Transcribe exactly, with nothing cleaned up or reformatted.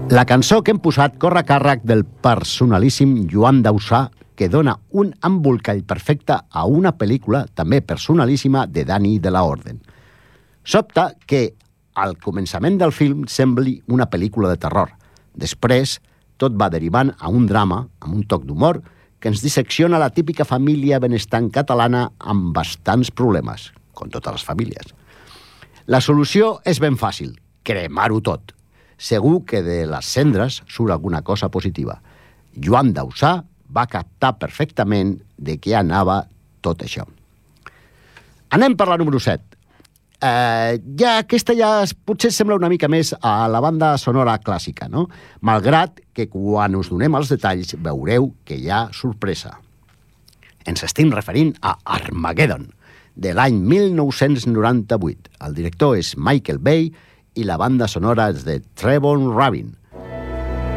La cançó que hem posat corre a càrrec del personalíssim Joan Dausà, que dona un embolcall perfecte a una pel·lícula també personalíssima de Dani de la Orden. Sobta que al començament del film sembli una pel·lícula de terror. Després, tot va derivant a un drama, amb un toc d'humor, que ens dissecciona la típica família benestant catalana amb bastants problemes, com totes les famílies. La solució és ben fàcil, cremar-ho tot. Segur que de les cendres surt alguna cosa positiva. Joan Dausà va captar perfectament de què anava tot això. Anem per la número set. Eh, ja, aquesta ja potser sembla una mica més a la banda sonora clàssica, no? Malgrat que quan us donem els detalls veureu que hi ha sorpresa. Ens estem referint a Armageddon, de l'any mil nou-cents noranta-vuit. El director és Michael Bay i la banda sonora és de Trevor Rabin.